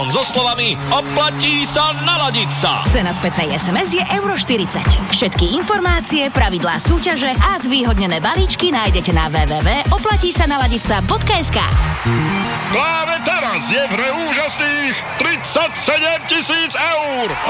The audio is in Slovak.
so slovami oplatí sa naladiť sa. Cena spätnej SMS je €40. Všetky informácie, pravidlá súťaže a zvýhodnené balíčky nájdete na www.oplatísanaladica.sk. Práve teraz je v hre úžasných 37 000 eur.